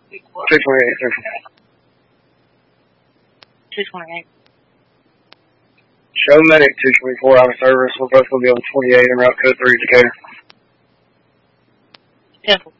228. Show medic 224 out of service. We're both going to be on 28 and route code 3 Decatur. 10-4.